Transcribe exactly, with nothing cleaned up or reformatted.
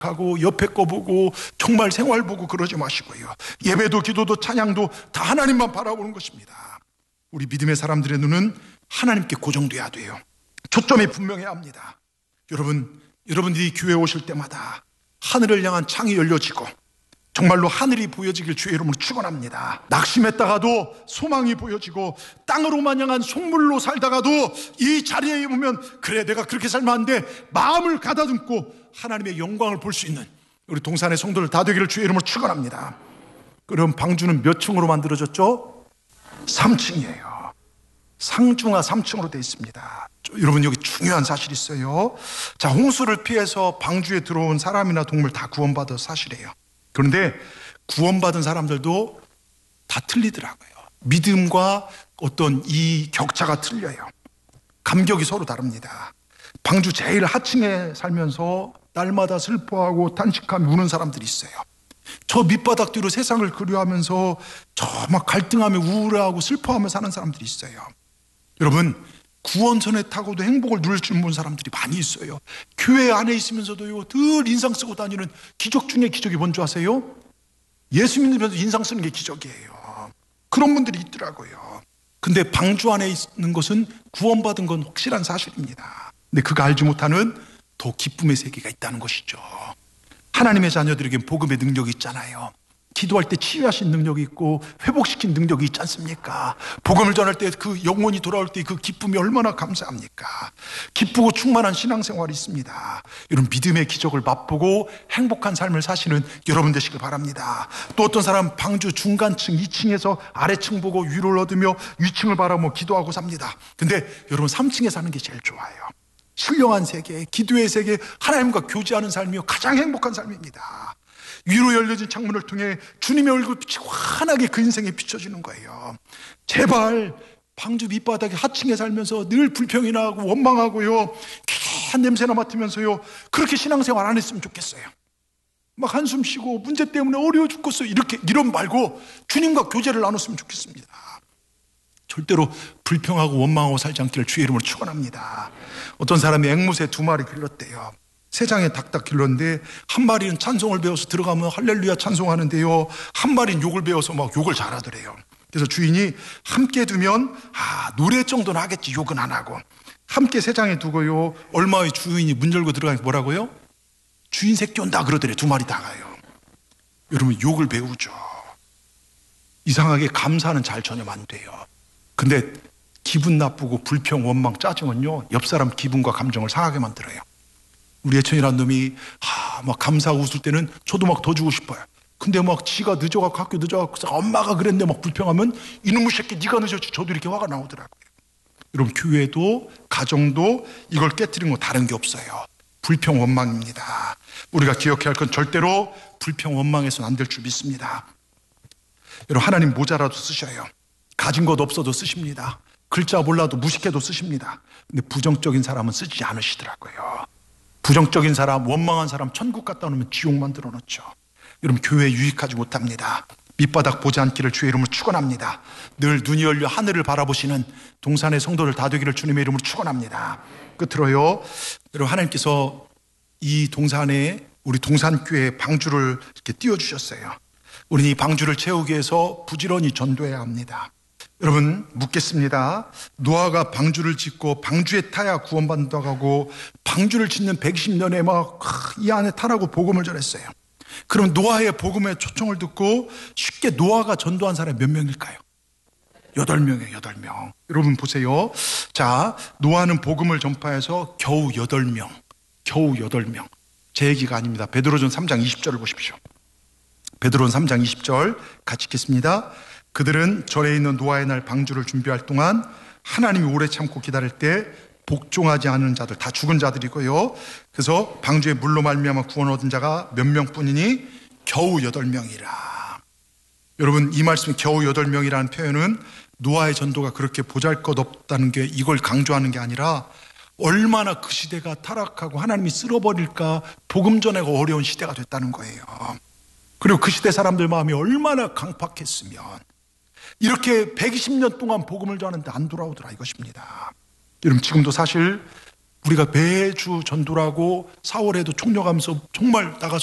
하고 옆에 거 보고 정말 생활 보고 그러지 마시고요. 예배도 기도도 찬양도 다 하나님만 바라보는 것입니다. 우리 믿음의 사람들의 눈은 하나님께 고정돼야 돼요. 초점이 분명해야 합니다. 여러분, 여러분들이 교회에 오실 때마다 하늘을 향한 창이 열려지고 정말로 하늘이 보여지길 주의 이름으로 축원합니다. 낙심했다가도 소망이 보여지고 땅으로만 향한 속물로 살다가도 이 자리에 보면 그래 내가 그렇게 살면 안 돼 마음을 가다듬고 하나님의 영광을 볼 수 있는 우리 동산의 성도들 다 되기를 주의 이름으로 축원합니다. 그럼 방주는 몇 층으로 만들어졌죠? 삼 층이에요. 상중하 삼 층으로 되어 있습니다. 여러분 여기 중요한 사실이 있어요. 자, 홍수를 피해서 방주에 들어온 사람이나 동물 다 구원받은 사실이에요. 그런데 구원받은 사람들도 다 틀리더라고요. 믿음과 어떤 이 격차가 틀려요. 감격이 서로 다릅니다. 방주 제일 하층에 살면서 날마다 슬퍼하고 탄식하며 우는 사람들이 있어요. 저 밑바닥 뒤로 세상을 그리워하면서 저 막 갈등하며 우울해하고 슬퍼하며 사는 사람들이 있어요. 여러분, 구원선에 타고도 행복을 누릴 줄 모르는 사람들이 많이 있어요. 교회 안에 있으면서도요 늘 인상 쓰고 다니는 기적 중에 기적이 뭔지 아세요? 예수 믿으면서 인상 쓰는 게 기적이에요. 그런 분들이 있더라고요. 근데 방주 안에 있는 것은 구원받은 건 확실한 사실입니다. 근데 그거 알지 못하는 더 기쁨의 세계가 있다는 것이죠. 하나님의 자녀들에겐 복음의 능력이 있잖아요. 기도할 때 치유하신 능력이 있고 회복시킨 능력이 있지 않습니까? 복음을 전할 때 그 영혼이 돌아올 때 그 기쁨이 얼마나 감사합니까? 기쁘고 충만한 신앙생활이 있습니다. 이런 믿음의 기적을 맛보고 행복한 삶을 사시는 여러분 되시길 바랍니다. 또 어떤 사람 방주 중간층 이 층에서 아래층 보고 위로를 얻으며 위층을 바라보며 기도하고 삽니다. 근데 여러분 삼 층에 사는 게 제일 좋아요. 신령한 세계, 기도의 세계, 하나님과 교제하는 삶이요 가장 행복한 삶입니다. 위로 열려진 창문을 통해 주님의 얼굴빛이 환하게 그 인생에 비춰지는 거예요. 제발 방주 밑바닥에 하층에 살면서 늘 불평이 나고 원망하고요 쾌한 냄새나 맡으면서요 그렇게 신앙생활 안 했으면 좋겠어요. 막 한숨 쉬고 문제 때문에 어려워 죽겠어요 이렇게 이런 말고 주님과 교제를 나눴으면 좋겠습니다. 절대로 불평하고 원망하고 살지 않기를 주의 이름으로 축원합니다. 어떤 사람이 앵무새 두 마리 길렀대요. 세 장에 닭딱 길렀는데 한 마리는 찬송을 배워서 들어가면 할렐루야 찬송하는데요 한 마리는 욕을 배워서 막 욕을 잘하더래요. 그래서 주인이 함께 두면 아 노래 정도는 하겠지 욕은 안 하고 함께 세 장에 두고요 얼마의 주인이 문 열고 들어가니까 뭐라고요? 주인 새끼 온다 그러더래요. 두 마리 다가요. 여러분 욕을 배우죠. 이상하게 감사는 잘 전혀 안 돼요. 근데 기분 나쁘고 불평 원망 짜증은요 옆 사람 기분과 감정을 상하게 만들어요. 우리 애천이라는 놈이 아, 막 감사하고 웃을 때는 저도 막 더 주고 싶어요. 근데 막 지가 늦어갖고 학교 늦어갖고 엄마가 그랬는데 막 불평하면 이놈의 새끼 네가 늦었지 저도 이렇게 화가 나오더라고요. 여러분 교회도 가정도 이걸 깨트리는 거 다른 게 없어요. 불평 원망입니다. 우리가 기억해야 할 건 절대로 불평 원망해서는 안 될 줄 믿습니다. 여러분 하나님 모자라도 쓰셔요. 가진 것 없어도 쓰십니다. 글자 몰라도 무식해도 쓰십니다. 근데 부정적인 사람은 쓰지 않으시더라고요. 부정적인 사람, 원망한 사람 천국 갖다 놓으면 지옥 만들어 놓죠. 여러분 교회에 유익하지 못합니다. 밑바닥 보지 않기를 주의 이름으로 축원합니다. 늘 눈이 열려 하늘을 바라보시는 동산의 성도들 다 되기를 주님의 이름으로 축원합니다. 끝으로요, 여러분 하나님께서 이 동산에 우리 동산교회 방주를 이렇게 띄워주셨어요. 우리는 이 방주를 채우기 위해서 부지런히 전도해야 합니다. 여러분 묻겠습니다. 노아가 방주를 짓고 방주에 타야 구원받는다고 하고 방주를 짓는 백이십 년에 막 이 안에 타라고 복음을 전했어요. 그럼 노아의 복음의 초청을 듣고 쉽게 노아가 전도한 사람이 몇 명일까요? 여덟 명이에요. 여덟 명. 여러분 보세요. 자, 노아는 복음을 전파해서 겨우 여덟 명. 겨우 여덟 명. 제 얘기가 아닙니다. 베드로전 삼 장 이십 절을 보십시오. 베드로전 삼 장 이십 절 같이 읽겠습니다. 그들은 절에 있는 노아의 날 방주를 준비할 동안 하나님이 오래 참고 기다릴 때 복종하지 않은 자들, 다 죽은 자들이고요. 그래서 방주에 물로 말미암아 구원 얻은 자가 몇 명뿐이니 겨우 여덟 명이라. 여러분 이 말씀 겨우 여덟 명이라는 표현은 노아의 전도가 그렇게 보잘것없다는 게 이걸 강조하는 게 아니라 얼마나 그 시대가 타락하고 하나님이 쓸어버릴까 복음 전하기가 어려운 시대가 됐다는 거예요. 그리고 그 시대 사람들 마음이 얼마나 강팍했으면 이렇게 백이십 년 동안 복음을 전하는데 안 돌아오더라 이것입니다. 여러분 지금도 사실 우리가 매주 전도라고 사월에도 총력하면서 정말 나가서